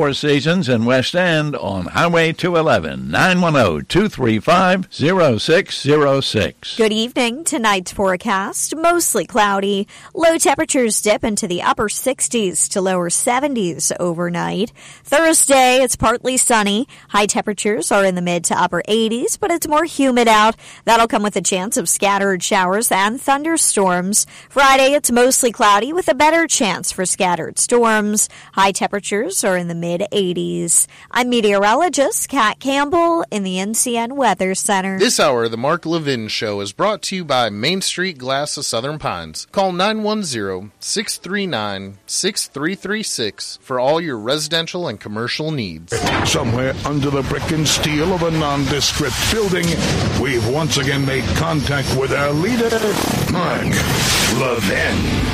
Four Seasons in West End on Highway 211, 910-235-0606. Good evening. Tonight's forecast, mostly cloudy. Low temperatures dip into the upper 60s to lower 70s overnight. Thursday, it's partly sunny. High temperatures are in the mid to upper 80s, but it's more humid out. That'll come with a chance of scattered showers and thunderstorms. Friday, it's mostly cloudy with a better chance for scattered storms. High temperatures are in the mid-80s. I'm meteorologist Kat Campbell in the NCN Weather Center. This hour of the Mark Levin Show is brought to you by Main Street Glass of Southern Pines. Call 910-639-6336 for all your residential and commercial needs. Somewhere under the brick and steel of a nondescript building, we've once again made contact with our leader, Mark Levin.